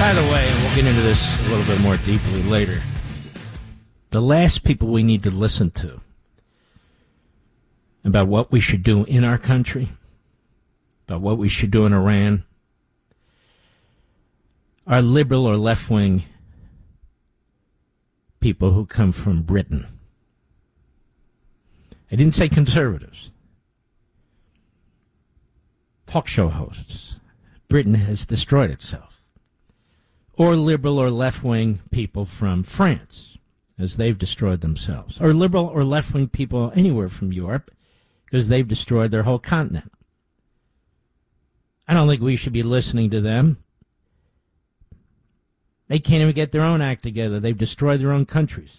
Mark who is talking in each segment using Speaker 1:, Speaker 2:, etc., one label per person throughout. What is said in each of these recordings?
Speaker 1: By the way, and we'll get into this a little bit more deeply later, the last people we need to listen to about what we should do in our country, about what we should do in Iran, are liberal or left-wing people who come from Britain. I didn't say conservatives. Talk show hosts. Britain has destroyed itself. Or liberal or left-wing people from France, as they've destroyed themselves. Or liberal or left-wing people anywhere from Europe, because they've destroyed their whole continent. I don't think we should be listening to them. They can't even get their own act together. They've destroyed their own countries.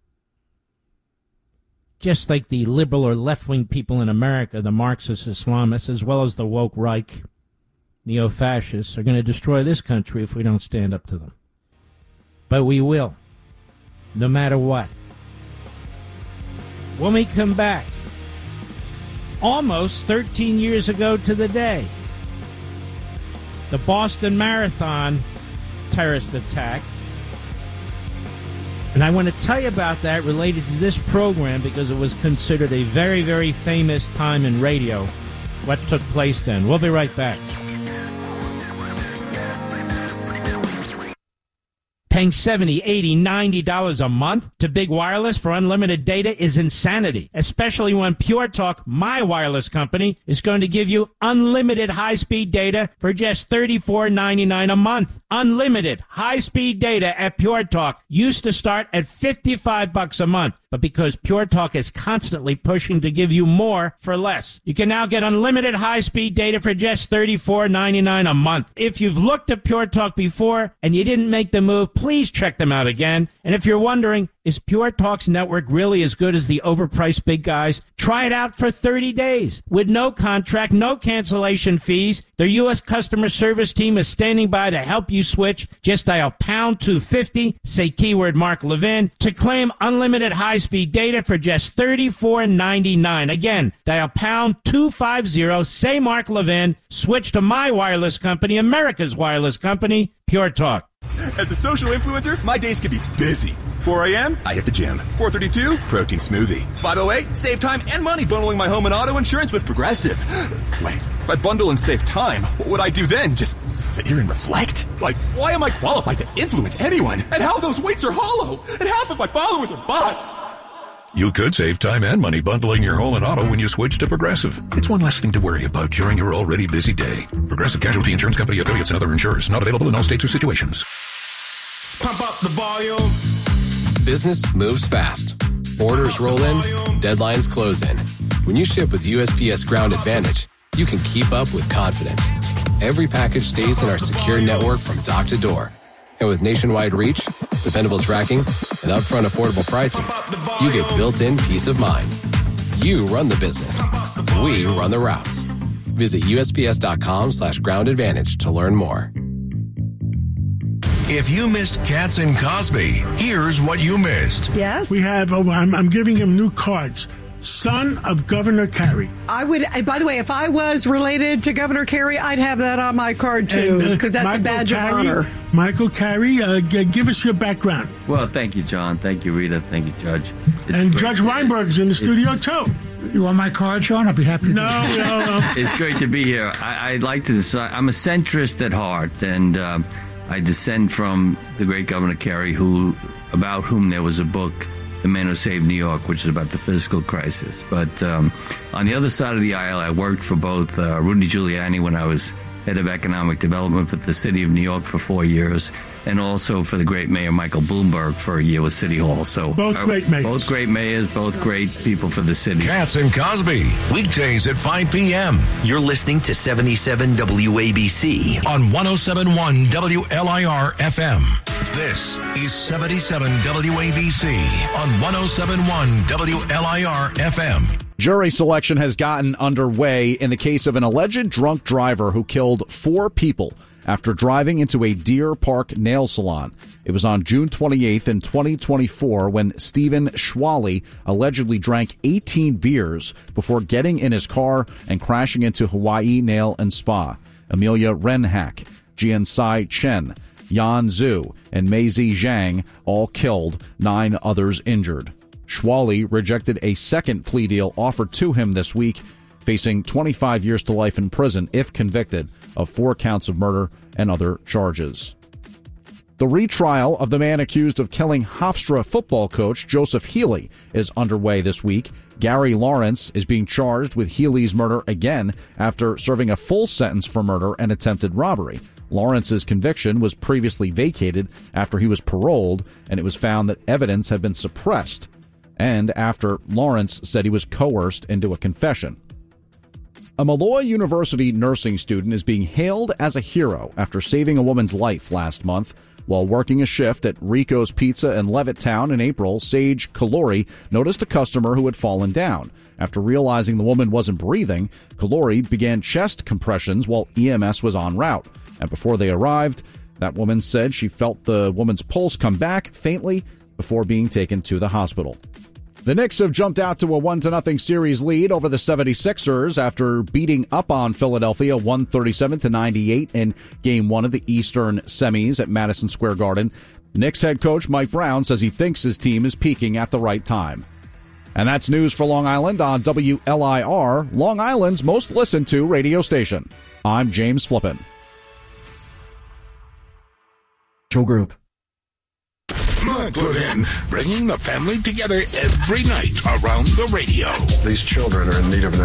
Speaker 1: Just like the liberal or left-wing people in America, the Marxist Islamists, as well as the woke Reich, neo-fascists, are going to destroy this country if we don't stand up to them. But we will, no matter what. When we come back, almost 13 years ago to the day, the Boston Marathon terrorist attack. And I want to tell you about that related to this program because it was considered a very, very famous time in radio, what took place then. We'll be right back. Paying $70, $80, $90 a month to Big Wireless for unlimited data is insanity, especially when Pure Talk, my wireless company, is going to give you unlimited high-speed data for just $34.99 a month. Unlimited high-speed data at Pure Talk used to start at $55 a month, but because Pure Talk is constantly pushing to give you more for less, you can now get unlimited high-speed data for just $34.99 a month. If you've looked at Pure Talk before and you didn't make the move, please check them out again. And if you're wondering, is Pure Talk's network really as good as the overpriced big guys? Try it out for 30 days with no contract, no cancellation fees. Their U.S. customer service team is standing by to help you switch. Just dial pound 250, say keyword Mark Levin, to claim unlimited high-speed data for just $34.99. Again, dial pound 250, say Mark Levin, switch to my wireless company, America's wireless company, Pure Talk.
Speaker 2: As a social influencer, my days can be busy. 4 a.m., I hit the gym. 4:32, protein smoothie. 5:08, save time and money bundling my home and auto insurance with Progressive. Wait, if I bundle and save time, what would I do then? Just sit here and reflect? Like, why am I qualified to influence anyone? And how those weights are hollow? And half of my followers are bots?
Speaker 3: You could save time and money bundling your home and auto when you switch to Progressive. It's one less thing to worry about during your already busy day. Progressive Casualty Insurance Company, affiliates, and other insurers. Not available in all states or situations.
Speaker 4: Pump up the volume.
Speaker 5: Business moves fast. Orders roll in, deadlines close in. When you ship with USPS Ground Advantage, you can keep up with confidence. Every package stays in our secure network from dock to door. And with nationwide reach, dependable tracking, and upfront affordable pricing, you get built-in peace of mind. You run the business. We run the routes. Visit USPS.com/Ground Advantage to learn more.
Speaker 4: If you missed Katz and Cosby, here's what you missed.
Speaker 6: Yes?
Speaker 7: We have, I'm giving him new cards. Son of Governor Carey.
Speaker 6: I would, by the way, if I was related to Governor Carey, I'd have that on my card too, because that's
Speaker 7: Michael
Speaker 6: a badge of honor.
Speaker 7: Michael Carey, give us your background.
Speaker 8: Well, thank you, John. Thank you, Rita. Thank you, Judge.
Speaker 7: And Judge Weinberg's in the studio too.
Speaker 9: You want my card, Sean? I'll be happy to.
Speaker 7: No.
Speaker 8: It's great to be here. I'd like to decide. I'm a centrist at heart, and I descend from the great Governor Carey, about whom there was a book, The Man Who Saved New York, which is about the fiscal crisis. But on the other side of the aisle, I worked for both Rudy Giuliani when I was head of economic development for the city of New York for 4 years, and also for the great mayor Michael Bloomberg for a year with City Hall. So
Speaker 7: both great mayors.
Speaker 8: Both great mayors, both great people for the city.
Speaker 4: Katz and Cosby, weekdays at 5 p.m.
Speaker 10: You're listening to 77 WABC
Speaker 4: on 107.1 WLIR FM. This is 77 WABC on 107.1 WLIR FM.
Speaker 11: Jury selection has gotten underway in the case of an alleged drunk driver who killed 4 people after driving into a Deer Park nail salon. It was on June 28th in 2024 when Stephen Schwally allegedly drank 18 beers before getting in his car and crashing into Hawaii Nail and Spa. Amelia Renhack, Jian-Sai Chen, Yan Zhu, and Meizi Zhang, all killed, 9 others injured. Schwally rejected a second plea deal offered to him this week, facing 25 years to life in prison if convicted of 4 counts of murder and other charges. The retrial of the man accused of killing Hofstra football coach Joseph Healy is underway this week. Gary Lawrence is being charged with Healy's murder again after serving a full sentence for murder and attempted robbery. Lawrence's conviction was previously vacated after he was paroled, and it was found that evidence had been suppressed, and after Lawrence said he was coerced into a confession. A Malloy University nursing student is being hailed as a hero after saving a woman's life last month. While working a shift at Rico's Pizza in Levittown in April, Sage Kalori noticed a customer who had fallen down. After realizing the woman wasn't breathing, Kalori began chest compressions while EMS was en route. And before they arrived, that woman said she felt the woman's pulse come back faintly before being taken to the hospital. The Knicks have jumped out to a 1-0 series lead over the 76ers after beating up on Philadelphia 137-98 in Game 1 of the Eastern semis at Madison Square Garden. Knicks head coach Mike Brown says he thinks his team is peaking at the right time. And that's news for Long Island on WLIR, Long Island's most listened to radio station. I'm James Flippin.
Speaker 4: Group. Mark Levin, bringing the family together every night around the radio.
Speaker 12: These children are in need of an